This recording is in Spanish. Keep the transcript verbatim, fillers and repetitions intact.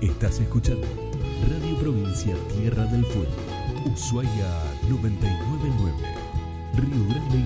Estás escuchando Radio Provincia Tierra del Fuego, Ushuaia noventa y nueve punto nueve, Río Grande